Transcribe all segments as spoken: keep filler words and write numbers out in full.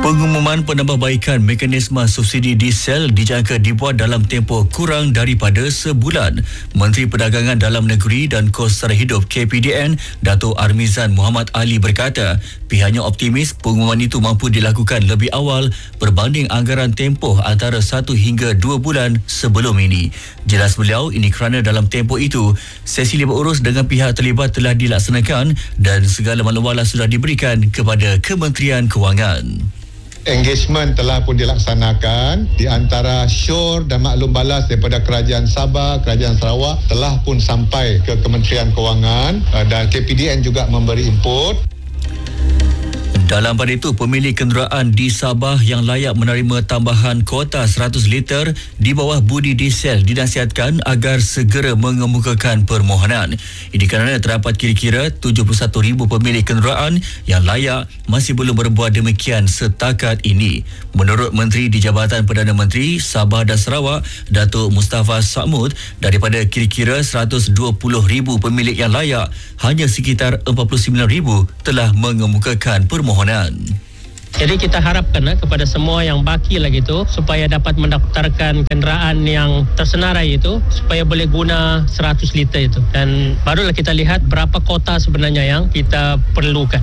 Pengumuman penambahbaikan mekanisme subsidi diesel dijangka dibuat dalam tempoh kurang daripada sebulan. Menteri Perdagangan Dalam Negeri dan Kos Sara Hidup K P D N, Dato' Armizan Muhammad Ali berkata, pihaknya optimis pengumuman itu mampu dilakukan lebih awal berbanding anggaran tempoh antara satu hingga dua bulan sebelum ini. Jelas beliau, ini kerana dalam tempoh itu, sesi libat urus dengan pihak terlibat telah dilaksanakan dan segala maklumat sudah diberikan kepada Kementerian Kewangan. Engagement telah pun dilaksanakan di antara syur dan maklum balas daripada Kerajaan Sabah, Kerajaan Sarawak telah pun sampai ke Kementerian Kewangan dan K P D N juga memberi input. Dalam pada itu, pemilik kenderaan di Sabah yang layak menerima tambahan kuota seratus liter di bawah budi diesel dinasihatkan agar segera mengemukakan permohonan. Ini kerana terdapat kira-kira tujuh puluh satu ribu pemilik kenderaan yang layak masih belum berbuat demikian setakat ini. Menurut Menteri di Jabatan Perdana Menteri Sabah dan Sarawak, Datuk Mustafa Samud, daripada kira-kira seratus dua puluh ribu pemilik yang layak, hanya sekitar empat puluh sembilan ribu telah mengemukakan permohonan. Jadi kita harapkan eh, kepada semua yang baki lagi tu supaya dapat mendaftarkan kenderaan yang tersenarai itu supaya boleh guna seratus liter itu, dan barulah kita lihat berapa kota sebenarnya yang kita perlukan.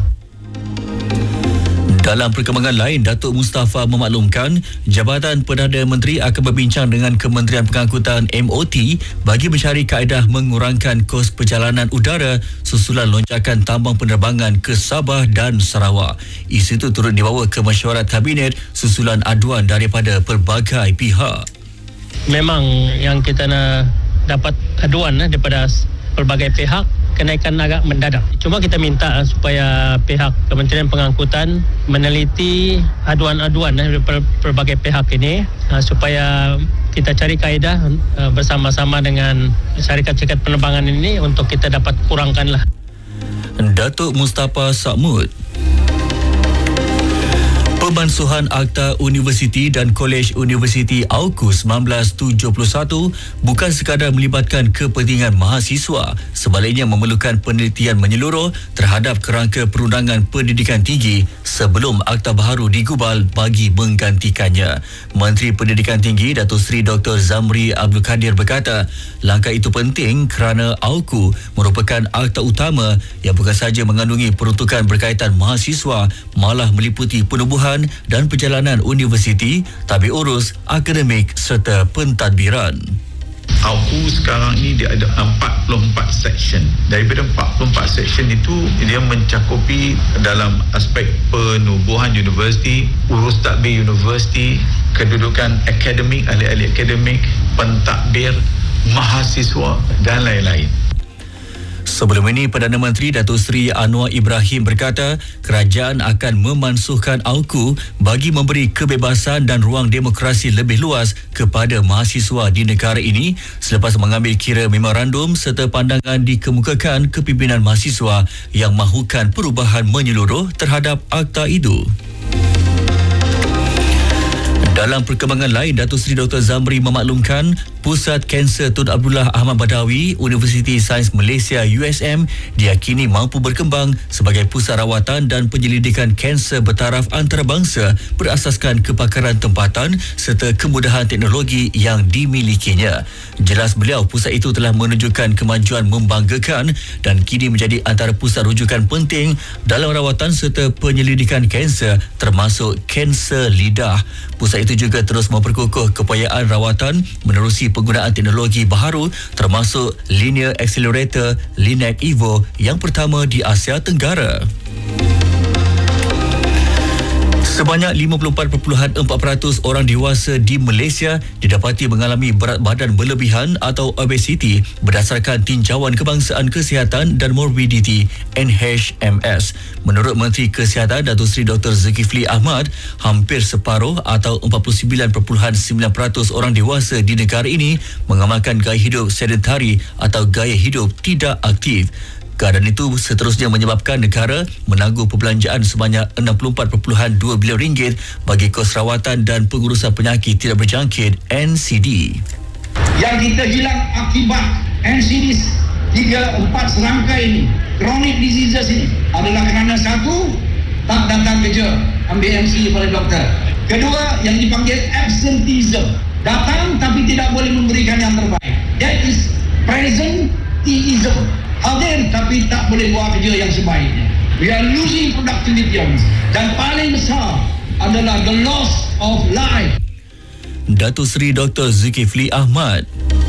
Dalam perkembangan lain, Datuk Mustafa memaklumkan Jabatan Perdana Menteri akan berbincang dengan Kementerian Pengangkutan M O T bagi mencari kaedah mengurangkan kos perjalanan udara susulan lonjakan tambang penerbangan ke Sabah dan Sarawak. Isu itu turut dibawa ke mesyuarat Kabinet susulan aduan daripada pelbagai pihak. Memang yang kita nak dapat aduan eh, daripada pelbagai pihak, kenaikan agak mendadak. Cuma kita minta uh, supaya pihak Kementerian Pengangkutan meneliti aduan-aduan uh, dari pelbagai pihak ini uh, supaya kita cari kaedah uh, bersama-sama dengan syarikat-syarikat penerbangan ini untuk kita dapat kurangkanlah. Datuk Mustafa Samud. Pemansuhan Akta Universiti dan Kolej Universiti AUKUS seribu sembilan ratus tujuh puluh satu bukan sekadar melibatkan kepentingan mahasiswa, sebaliknya memerlukan penelitian menyeluruh terhadap kerangka perundangan pendidikan tinggi sebelum akta baharu digubal bagi menggantikannya. Menteri Pendidikan Tinggi Datuk Seri Doktor Zamri Abdul Kadir berkata, langkah itu penting kerana AUKU merupakan akta utama yang bukan sahaja mengandungi peruntukan berkaitan mahasiswa, malah meliputi penubuhan dan perjalanan universiti, tabir urus, akademik serta pentadbiran. AUKU sekarang ini dia ada empat puluh empat section. Daripada empat puluh empat section itu, dia mencakupi dalam aspek penubuhan universiti, urus tadbir universiti, kedudukan akademik, ahli-ahli akademik, pentadbir, mahasiswa dan lain-lain. Sebelum ini, Perdana Menteri Datuk Seri Anwar Ibrahim berkata kerajaan akan memansuhkan AUKU bagi memberi kebebasan dan ruang demokrasi lebih luas kepada mahasiswa di negara ini selepas mengambil kira memorandum serta pandangan dikemukakan kepimpinan mahasiswa yang mahukan perubahan menyeluruh terhadap akta itu. Dalam perkembangan lain, Datuk Seri Doktor Zamri memaklumkan Pusat Kanser Tun Abdullah Ahmad Badawi Universiti Sains Malaysia U S M diyakini mampu berkembang sebagai pusat rawatan dan penyelidikan kanser bertaraf antarabangsa berasaskan kepakaran tempatan serta kemudahan teknologi yang dimilikinya. Jelas beliau, pusat itu telah menunjukkan kemajuan membanggakan dan kini menjadi antara pusat rujukan penting dalam rawatan serta penyelidikan kanser termasuk kanser lidah. Pusat itu juga terus memperkukuh keupayaan rawatan menerusi penggunaan teknologi baharu termasuk Linear Accelerator LINAC Evo yang pertama di Asia Tenggara. Sebanyak lima puluh empat perpuluhan empat peratus orang dewasa di Malaysia didapati mengalami berat badan berlebihan atau obesiti berdasarkan tinjauan Kebangsaan Kesihatan dan Morbidity N H M S. Menurut Menteri Kesihatan Datuk Seri Doktor Zulkifli Ahmad, hampir separuh atau empat puluh sembilan perpuluhan sembilan peratus orang dewasa di negara ini mengamalkan gaya hidup sedentari atau gaya hidup tidak aktif. Keadaan itu seterusnya menyebabkan negara menangguh perbelanjaan sebanyak enam puluh empat perpuluhan dua bilion ringgit bagi kos rawatan dan pengurusan penyakit tidak berjangkit N C D. Yang kita hilang akibat N C D tiga empat serangkai ini, chronic diseases ini adalah kerana satu, tak datang kerja ambil M C daripada doktor. Kedua, yang dipanggil absenteeism. Datang tapi tidak boleh memberikan yang terbaik. That is presenteeism. Hadir tapi tak boleh buat kerja yang sebaiknya. We are losing productivity. Dan paling besar adalah the loss of life. Datuk Seri Doktor Zulkifli Ahmad.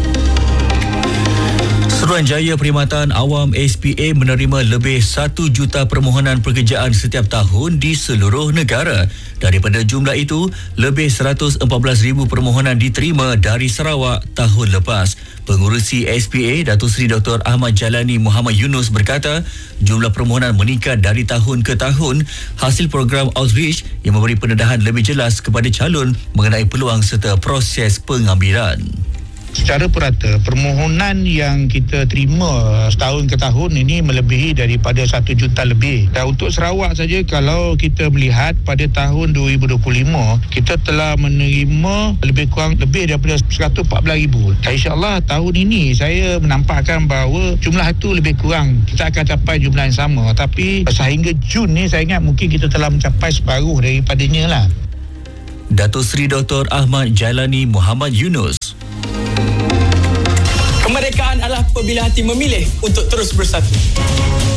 Suruhanjaya Perkhidmatan Awam S P A menerima lebih satu juta permohonan pekerjaan setiap tahun di seluruh negara. Daripada jumlah itu, lebih seratus empat belas ribu permohonan diterima dari Sarawak tahun lepas. Pengurusi S P A, Datuk Seri Doktor Ahmad Jalani Muhammad Yunus berkata, jumlah permohonan meningkat dari tahun ke tahun hasil program outreach yang memberi pendedahan lebih jelas kepada calon mengenai peluang serta proses pengambilan. Secara purata, permohonan yang kita terima setahun ke tahun ini melebihi daripada satu juta lebih. Dan untuk Sarawak saja, kalau kita melihat pada tahun dua ribu dua puluh lima, kita telah menerima lebih kurang lebih daripada seratus empat belas ribu. Dan insyaAllah tahun ini saya menampakkan bahawa jumlah itu lebih kurang. Kita akan capai jumlah yang sama. Tapi sehingga Jun ni saya ingat mungkin kita telah mencapai separuh daripadanya lah. Datuk Seri Doktor Ahmad Jalani Muhammad Yunus. Kemerdekaan adalah apabila hati memilih untuk terus bersatu.